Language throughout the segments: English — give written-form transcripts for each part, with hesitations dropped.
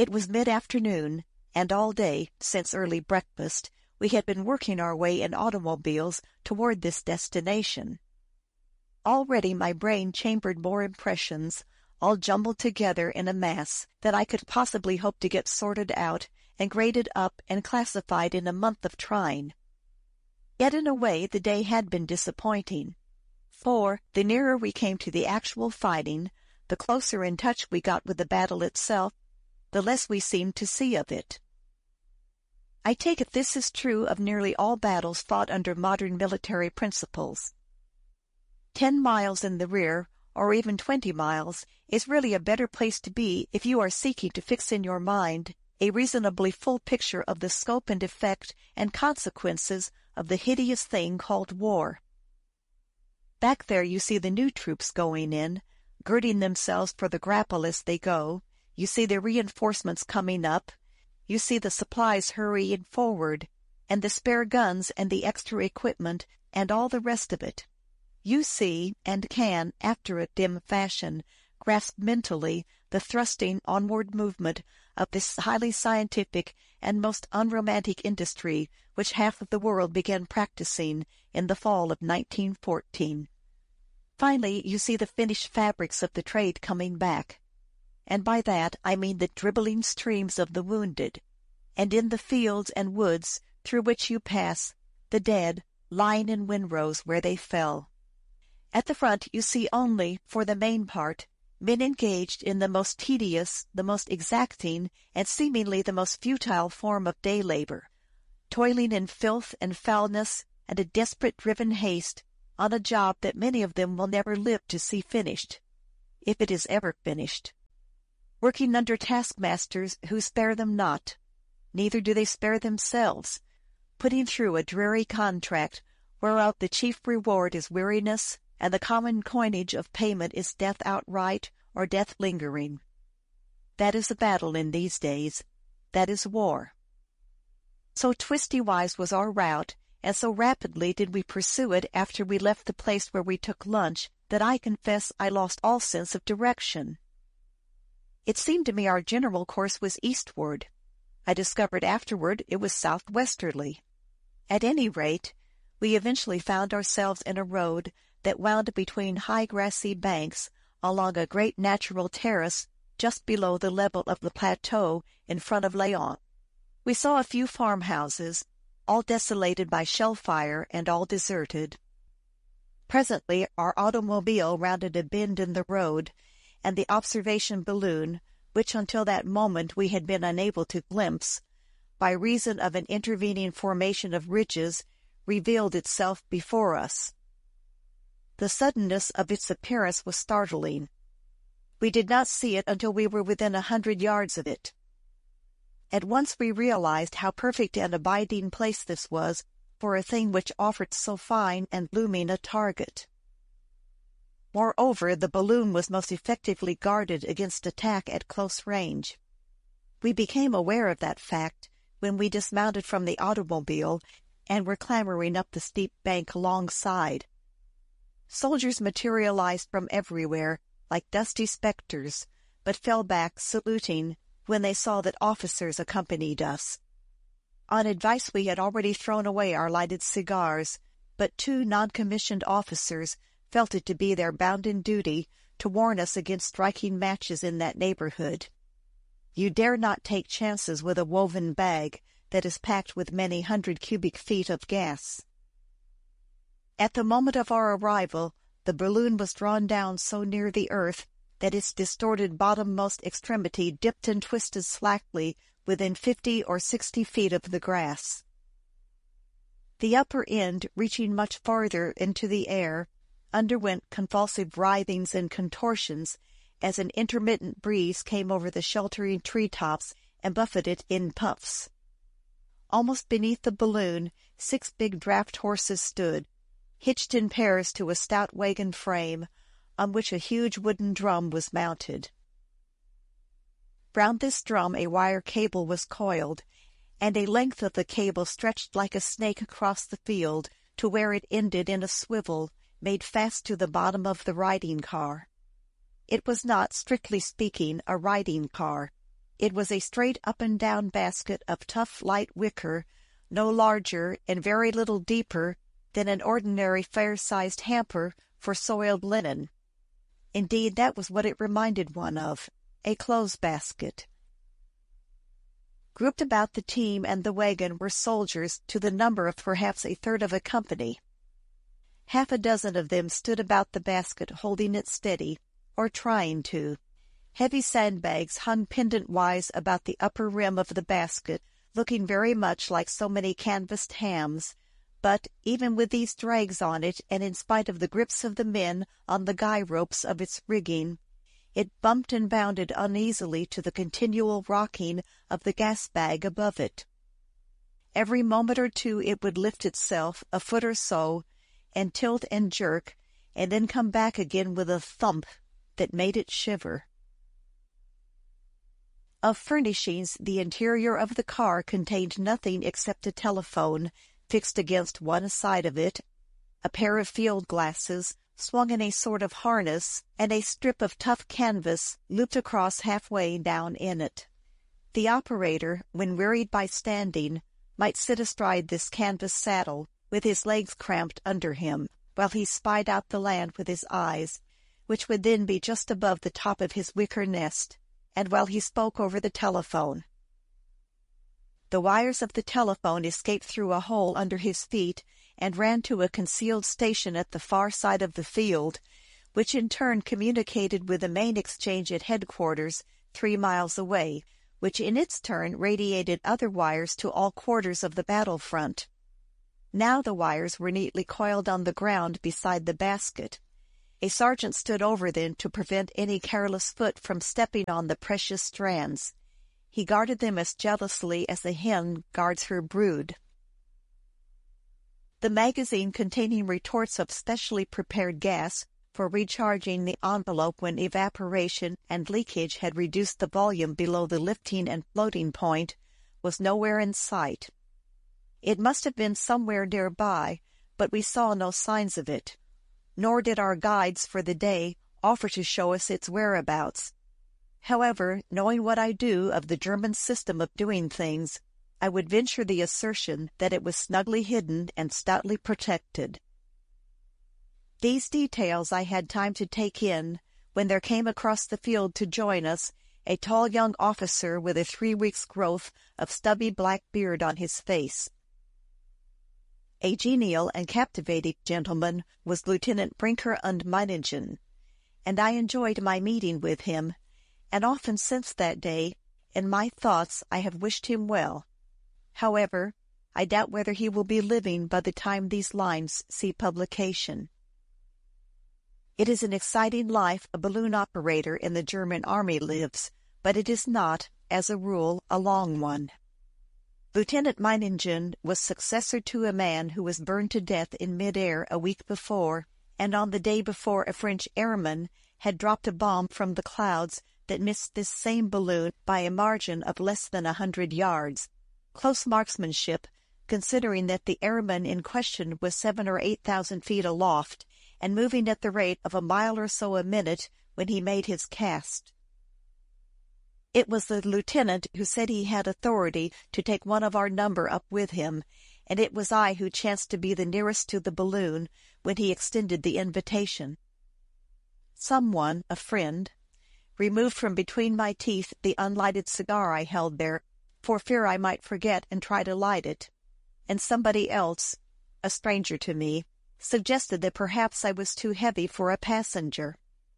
It was mid-afternoon, and all day, since early breakfast, we had been working our way in automobiles toward this destination. Already my brain chambered more impressions, all jumbled together in a mass that I could possibly hope to get sorted out and graded up and classified in a month of trying. Yet in a way the day had been disappointing, for the nearer we came to the actual fighting, the closer in touch we got with the battle itself, the less we seemed to see of it. I take it this is true of nearly all battles fought under modern military principles. 10 miles in the rear, or even 20 miles, is really a better place to be if you are seeking to fix in your mind a reasonably full picture of the scope and effect and consequences of the hideous thing called war. Back there you see the new troops going in, girding themselves for the grapple as they go. You see the reinforcements coming up. You see the supplies hurrying forward, and the spare guns and the extra equipment and all the rest of it. You see, and can, after a dim fashion, grasp mentally the thrusting onward movement of this highly scientific and most unromantic industry which half of the world began practicing in the fall of 1914. Finally, you see the finished fabrics of the trade coming back. And by that I mean the dribbling streams of the wounded, and in the fields and woods through which you pass, the dead lying in windrows where they fell. At the front you see only, for the main part, men engaged in the most tedious, the most exacting, and seemingly the most futile form of day labor, toiling in filth and foulness and a desperate driven haste on a job that many of them will never live to see finished, if it is ever finished. Working under taskmasters who spare them not, neither do they spare themselves, putting through a dreary contract whereof the chief reward is weariness, and the common coinage of payment is death outright or death lingering. That is a battle in these days. That is war. So twisty-wise was our route, and so rapidly did we pursue it after we left the place where we took lunch, that I confess I lost all sense of direction. It seemed to me our general course was eastward. I discovered afterward it was southwesterly. At any rate, we eventually found ourselves in a road that wound between high grassy banks along a great natural terrace just below the level of the plateau in front of Laon. We saw a few farmhouses, all desolated by shell fire and all deserted. Presently our automobile rounded a bend in the road, and the observation balloon, which until that moment we had been unable to glimpse, by reason of an intervening formation of ridges, revealed itself before us. The suddenness of its appearance was startling. We did not see it until we were within 100 yards of it. At once we realized how perfect an abiding place this was for a thing which offered so fine and looming a target. Moreover, the balloon was most effectively guarded against attack at close range. We became aware of that fact when we dismounted from the automobile and were clambering up the steep bank alongside. Soldiers materialized from everywhere like dusty specters, but fell back, saluting, when they saw that officers accompanied us. On advice we had already thrown away our lighted cigars, but 2 non-commissioned officers felt it to be their bounden duty to warn us against striking matches in that neighborhood. You dare not take chances with a woven bag that is packed with many 100 cubic feet of gas. At the moment of our arrival, the balloon was drawn down so near the earth that its distorted bottommost extremity dipped and twisted slackly within 50 or 60 feet of the grass. The upper end, reaching much farther into the air, underwent convulsive writhings and contortions as an intermittent breeze came over the sheltering tree-tops and buffeted it in puffs. Almost beneath the balloon, 6 big draft horses stood, hitched in pairs to a stout wagon frame, on which a huge wooden drum was mounted. Round this drum a wire cable was coiled, and a length of the cable stretched like a snake across the field to where it ended in a swivel made fast to the bottom of the riding car. It was not, strictly speaking, a riding car. It was a straight up-and-down basket of tough light wicker, no larger and very little deeper than an ordinary fair-sized hamper for soiled linen. Indeed, that was what it reminded one of, a clothes basket. Grouped about the team and the wagon were soldiers to the number of perhaps a third of a company. Half a dozen of them stood about the basket holding it steady, or trying to. Heavy sandbags hung pendant-wise about the upper rim of the basket, looking very much like so many canvassed hams, but, even with these drags on it, and in spite of the grips of the men on the guy-ropes of its rigging, it bumped and bounded uneasily to the continual rocking of the gas-bag above it. Every moment or two it would lift itself a foot or so, and tilt and jerk, and then come back again with a thump that made it shiver. Of furnishings, the interior of the car contained nothing except a telephone, fixed against one side of it, a pair of field glasses, swung in a sort of harness, and a strip of tough canvas looped across halfway down in it. The operator, when wearied by standing, might sit astride this canvas saddle, with his legs cramped under him, while he spied out the land with his eyes, which would then be just above the top of his wicker nest, and while he spoke over the telephone. The wires of the telephone escaped through a hole under his feet and ran to a concealed station at the far side of the field, which in turn communicated with the main exchange at headquarters 3 miles away, which in its turn radiated other wires to all quarters of the battlefront. Now the wires were neatly coiled on the ground beside the basket. A sergeant stood over them to prevent any careless foot from stepping on the precious strands. He guarded them as jealously as a hen guards her brood. The magazine containing retorts of specially prepared gas for recharging the envelope when evaporation and leakage had reduced the volume below the lifting and floating point was nowhere in sight. It must have been somewhere nearby, but we saw no signs of it, nor did our guides for the day offer to show us its whereabouts. However, knowing what I do of the German system of doing things, I would venture the assertion that it was snugly hidden and stoutly protected. These details I had time to take in when there came across the field to join us a tall young officer with a 3 weeks' growth of stubby black beard on his face. A genial and captivating gentleman was Lieutenant Brinker und Meiningen, and I enjoyed my meeting with him, and often since that day, in my thoughts I have wished him well. However, I doubt whether he will be living by the time these lines see publication. It is an exciting life a balloon operator in the German army lives, but it is not, as a rule, a long one. Lieutenant Meiningen was successor to a man who was burned to death in mid-air a week before, and on the day before a French airman had dropped a bomb from the clouds that missed this same balloon by a margin of less than 100 yards. Close marksmanship, considering that the airman in question was 7,000 or 8,000 feet aloft, and moving at the rate of a mile or so a minute when he made his cast. It was the lieutenant who said he had authority to take one of our number up with him, and it was I who chanced to be the nearest to the balloon when he extended the invitation. Someone, a friend, removed from between my teeth the unlighted cigar I held there, for fear I might forget and try to light it, and somebody else, a stranger to me, suggested that perhaps I was too heavy for a passenger.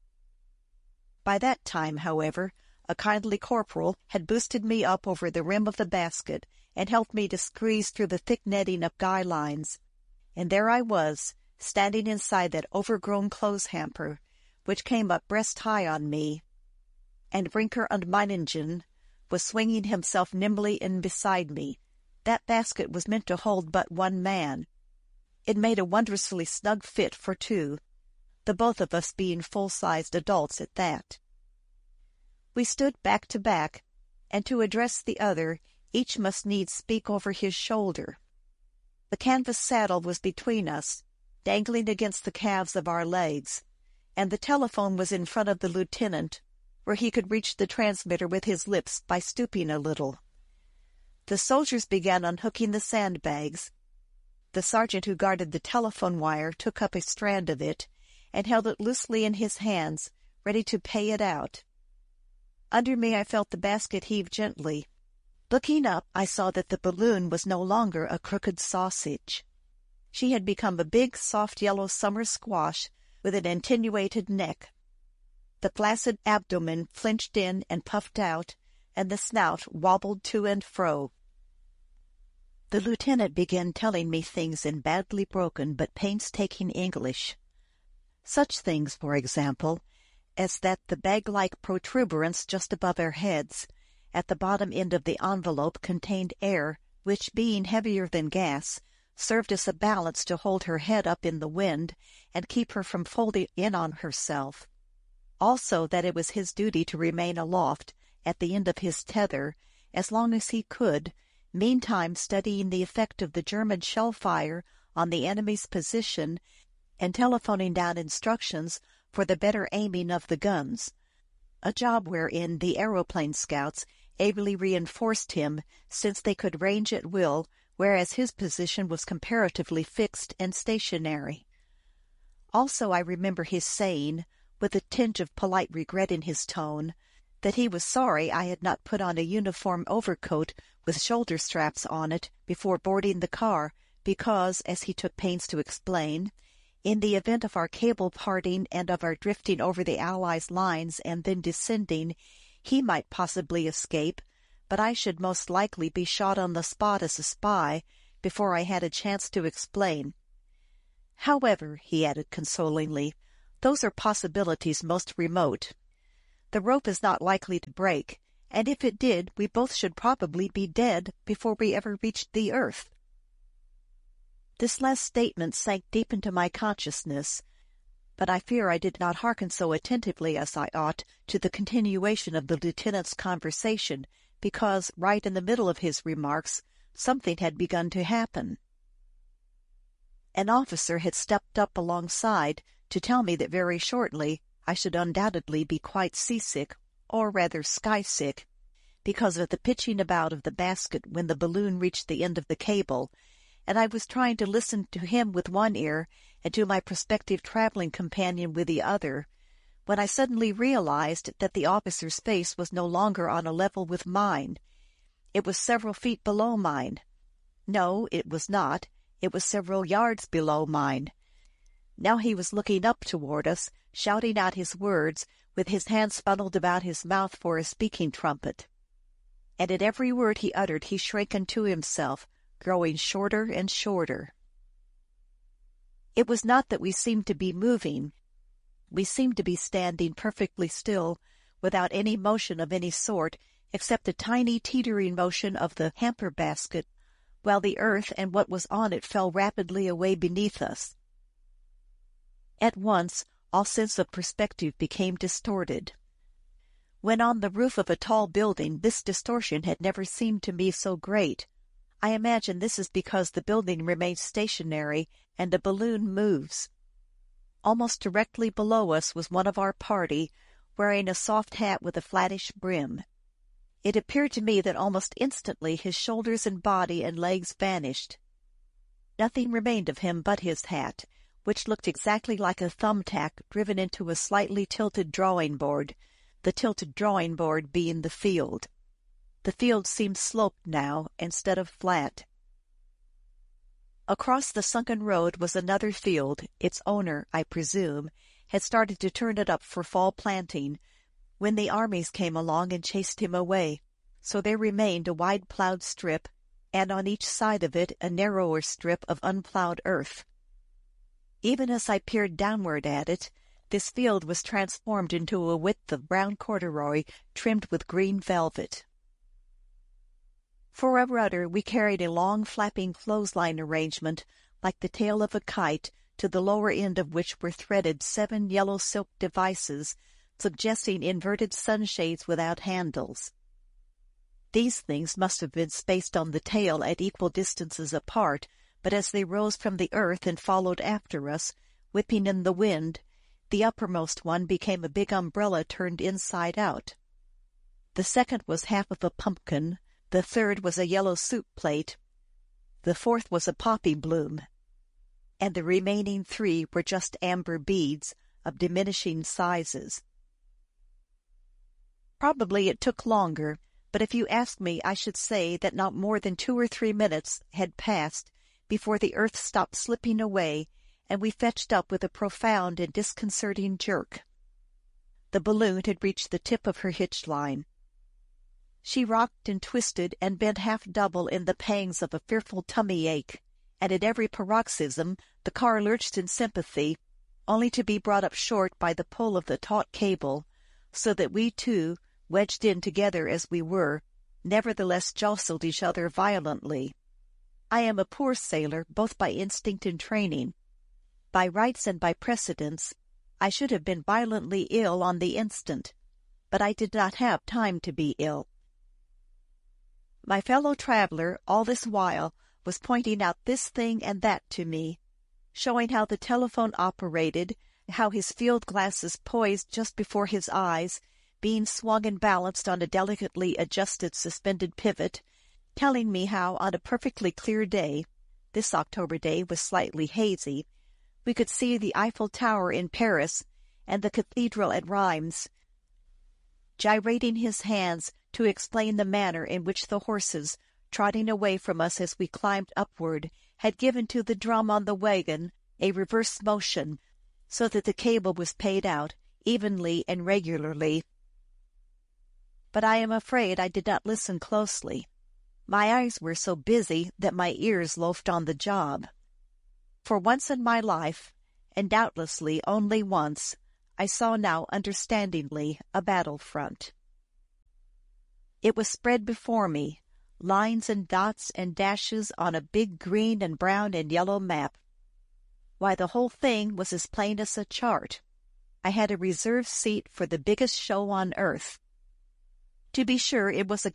By that time, however, a kindly corporal had boosted me up over the rim of the basket and helped me to squeeze through the thick netting of guy lines, and there I was, standing inside that overgrown clothes hamper, which came up breast-high on me, and Brinker und Meiningen was swinging himself nimbly in beside me. That basket was meant to hold but one man. It made a wondrously snug fit for two, the both of us being full-sized adults at that. We stood back to back, and to address the other, each must needs speak over his shoulder. The canvas saddle was between us, dangling against the calves of our legs, and the telephone was in front of the lieutenant, where he could reach the transmitter with his lips by stooping a little. The soldiers began unhooking the sandbags. The sergeant who guarded the telephone wire took up a strand of it and held it loosely in his hands, ready to pay it out. Under me I felt the basket heave gently. Looking up, I saw that the balloon was no longer a crooked sausage. She had become a big, soft yellow summer squash with an attenuated neck. The flaccid abdomen flinched in and puffed out, and the snout wobbled to and fro. The lieutenant began telling me things in badly broken but painstaking English. Such things, for example, as that the bag-like protuberance just above our heads, at the bottom end of the envelope, contained air, which, being heavier than gas, served as a balance to hold her head up in the wind and keep her from folding in on herself. Also that it was his duty to remain aloft, at the end of his tether, as long as he could, meantime studying the effect of the German shell fire on the enemy's position and telephoning down instructions for the better aiming of the guns, a job wherein the aeroplane scouts ably reinforced him, since they could range at will, whereas his position was comparatively fixed and stationary. Also I remember his saying, with a tinge of polite regret in his tone, that he was sorry I had not put on a uniform overcoat with shoulder straps on it before boarding the car, because, as he took pains to explain, in the event of our cable parting and of our drifting over the Allies' lines and then descending, he might possibly escape, but I should most likely be shot on the spot as a spy before I had a chance to explain. However, he added consolingly, those are possibilities most remote. The rope is not likely to break, and if it did, we both should probably be dead before we ever reached the earth. This last statement sank deep into my consciousness, but I fear I did not hearken so attentively as I ought to the continuation of the lieutenant's conversation, because, right in the middle of his remarks, something had begun to happen. An officer had stepped up alongside to tell me that very shortly I should undoubtedly be quite seasick, or rather sky-sick, because of the pitching about of the basket when the balloon reached the end of the cable, and I was trying to listen to him with one ear and to my prospective traveling companion with the other, when I suddenly realized that the officer's face was no longer on a level with mine. It was several feet below mine. No, it was not. It was several yards below mine. Now he was looking up toward us, shouting out his words, with his hands funneled about his mouth for a speaking trumpet. And at every word he uttered he shrank into himself, growing shorter and shorter. It was not that we seemed to be moving. We seemed to be standing perfectly still, without any motion of any sort, except a tiny teetering motion of the hamper basket, while the earth and what was on it fell rapidly away beneath us. At once, all sense of perspective became distorted. When on the roof of a tall building, this distortion had never seemed to me so great. I imagine this is because the building remains stationary and the balloon moves. Almost directly below us was one of our party, wearing a soft hat with a flattish brim. It appeared to me that almost instantly his shoulders and body and legs vanished. Nothing remained of him but his hat, which looked exactly like a thumbtack driven into a slightly tilted drawing board, the tilted drawing board being the field. The field seemed sloped now, instead of flat. Across the sunken road was another field. Its owner, I presume, had started to turn it up for fall planting, when the armies came along and chased him away. So there remained a wide plowed strip, and on each side of it a narrower strip of unplowed earth. Even as I peered downward at it, this field was transformed into a width of brown corduroy trimmed with green velvet. For a rudder we carried a long flapping clothesline arrangement, like the tail of a kite, to the lower end of which were threaded 7 yellow silk devices, suggesting inverted sunshades without handles. These things must have been spaced on the tail at equal distances apart, but as they rose from the earth and followed after us, whipping in the wind, The uppermost one became a big umbrella turned inside out. The second was half of a pumpkin. The third was a yellow soup plate. The fourth was a poppy bloom. And the remaining 3 were just amber beads of diminishing sizes. Probably it took longer, but if you ask me, I should say that not more than 2 or 3 minutes had passed before the earth stopped slipping away, and we fetched up with a profound and disconcerting jerk. The balloon had reached the tip of her hitch line. She rocked and twisted and bent half double in the pangs of a fearful tummy ache, and at every paroxysm the car lurched in sympathy, only to be brought up short by the pull of the taut cable, so that we two, wedged in together as we were, nevertheless jostled each other violently. I am a poor sailor, both by instinct and training. By rights and by precedence, I should have been violently ill on the instant, but I did not have time to be ill. My fellow traveler, all this while, was pointing out this thing and that to me, showing how the telephone operated, how his field glasses poised just before his eyes, being swung and balanced on a delicately adjusted suspended pivot, telling me how on a perfectly clear day, this October day was slightly hazy, we could see the Eiffel Tower in Paris and the cathedral at Rheims, gyrating his hands to explain the manner in which the horses, trotting away from us as we climbed upward, had given to the drum on the wagon a reverse motion, so that the cable was paid out evenly and regularly. But I am afraid I did not listen closely. My eyes were so busy that my ears loafed on the job. For once in my life, and doubtlessly only once, I saw now understandingly a battlefront. It was spread before me, lines and dots and dashes on a big green and brown and yellow map. Why, the whole thing was as plain as a chart. I had a reserved seat for the biggest show on earth. To be sure, it was a